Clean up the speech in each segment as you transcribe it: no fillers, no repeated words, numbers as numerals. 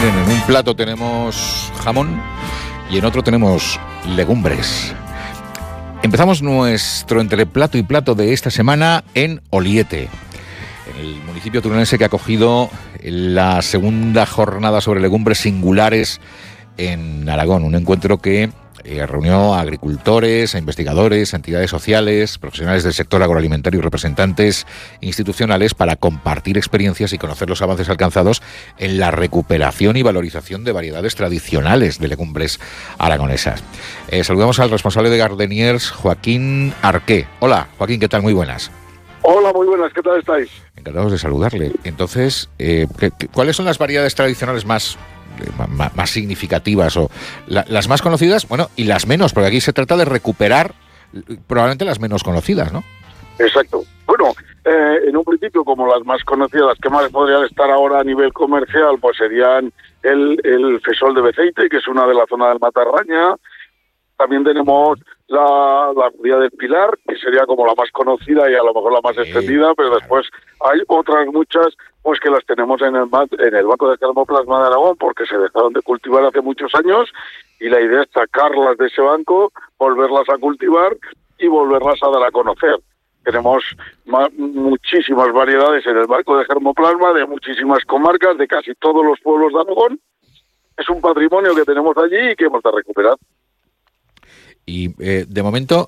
Miren, en un plato tenemos jamón y en otro tenemos legumbres. Empezamos nuestro entre plato y plato de esta semana en Oliete, en el municipio turonense que ha acogido la segunda jornada sobre legumbres singulares en Aragón, un encuentro que reunió a agricultores, a investigadores, a entidades sociales, profesionales del sector agroalimentario y representantes institucionales para compartir experiencias y conocer los avances alcanzados en la recuperación y valorización de variedades tradicionales de legumbres aragonesas. Saludamos al responsable de Gardeniers, Joaquín Arqué. Hola, Joaquín, ¿qué tal? Muy buenas. Hola, muy buenas, ¿qué tal estáis? Encantados de saludarle. Entonces, ¿cuáles son las variedades tradicionales más significativas o las más conocidas, bueno, y las menos, porque aquí se trata de recuperar probablemente las menos conocidas, ¿no? Exacto. Bueno, en un principio, como las más conocidas, que más podrían estar ahora a nivel comercial, pues serían el fesol de Beceite, que es una de la zona del Matarraña. También tenemos la judía del Pilar, que sería como la más conocida y a lo mejor la más extendida, pero después hay otras muchas pues que las tenemos en el Banco de Germoplasma de Aragón, porque se dejaron de cultivar hace muchos años y la idea es sacarlas de ese banco, volverlas a cultivar y volverlas a dar a conocer. Tenemos muchísimas variedades en el Banco de Germoplasma, de muchísimas comarcas, de casi todos los pueblos de Aragón. Es un patrimonio que tenemos allí y que hemos de recuperar. Y de momento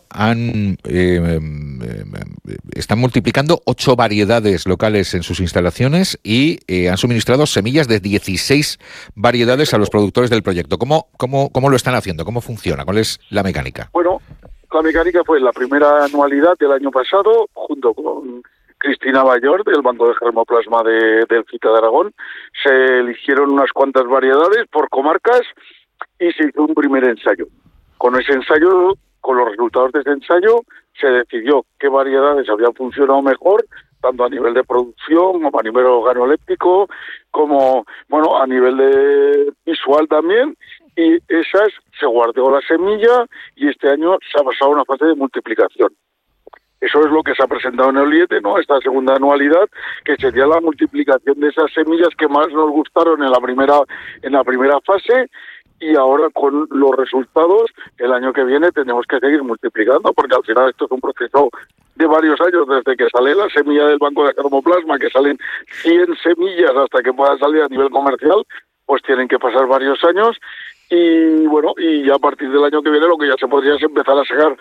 están multiplicando 8 variedades locales en sus instalaciones y han suministrado semillas de 16 variedades a los productores del proyecto. ¿Cómo lo están haciendo? ¿Cómo funciona? ¿Cuál es la mecánica? Bueno, la mecánica fue la primera anualidad del año pasado, junto con Cristina Bayor, del Banco de Germoplasma del CITA de Aragón. Se eligieron unas cuantas variedades por comarcas y se hizo un primer ensayo. Con ese ensayo, con los resultados de ese ensayo, se decidió qué variedades habían funcionado mejor, tanto a nivel de producción, como a nivel organoléptico, como a nivel de visual también, y esas se guardó la semilla y este año se ha pasado a una fase de multiplicación. Eso es lo que se ha presentado en Oliete, ¿no? Esta segunda anualidad, que sería la multiplicación de esas semillas que más nos gustaron en la primera fase. Y ahora con los resultados, el año que viene tenemos que seguir multiplicando, porque al final esto es un proceso de varios años, desde que sale la semilla del Banco de Germoplasma, que salen 100 semillas hasta que pueda salir a nivel comercial, pues tienen que pasar varios años. Y bueno, y ya a partir del año que viene lo que ya se podría es empezar a sacar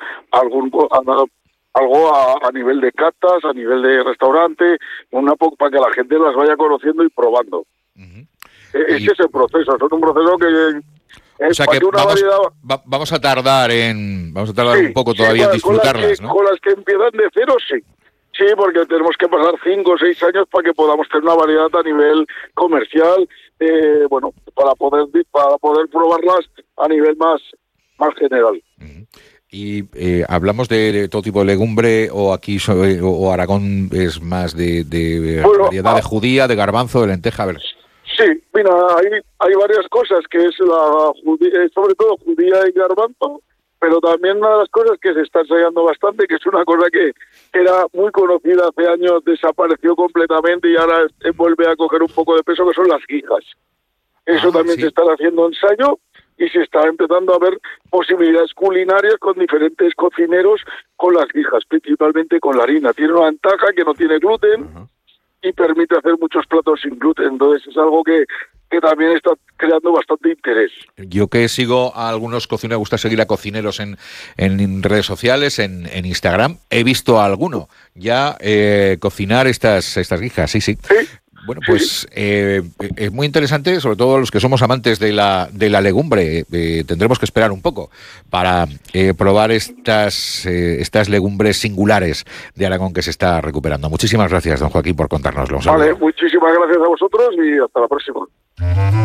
algo a nivel de catas, a nivel de restaurante, para que la gente las vaya conociendo y probando. Uh-huh. Ese es el proceso, es un proceso que... O sea que vamos a tardar un poco todavía en disfrutarlas, ¿no? Con las que empiezan de cero, sí. Sí, porque tenemos que pasar 5 o 6 años para que podamos tener una variedad a nivel comercial, para poder probarlas a nivel más general. Uh-huh. Y hablamos de todo tipo de legumbre, o aquí o Aragón es más de variedad de judía, de garbanzo, de lenteja, a ver. Sí, mira, hay varias cosas, que es sobre todo judía y garbanzo, pero también una de las cosas que se está ensayando bastante, que es una cosa que era muy conocida hace años, desapareció completamente y ahora vuelve a coger un poco de peso, que son las guijas. Eso también sí. Se está haciendo ensayo y se está empezando a ver posibilidades culinarias con diferentes cocineros con las guijas, principalmente con la harina. Tiene una ventaja que no tiene gluten. Uh-huh. Y permite hacer muchos platos sin gluten, entonces es algo que también está creando bastante interés. Yo que sigo a algunos cocineros, me gusta seguir a cocineros en redes sociales, en Instagram, he visto a alguno ya cocinar estas guijas, sí. ¿Sí? Bueno, pues es muy interesante, sobre todo los que somos amantes de la legumbre. Tendremos que esperar un poco para probar estas legumbres singulares de Aragón que se está recuperando. Muchísimas gracias, don Joaquín, por contárnoslo. Vale, muchísimas gracias a vosotros y hasta la próxima.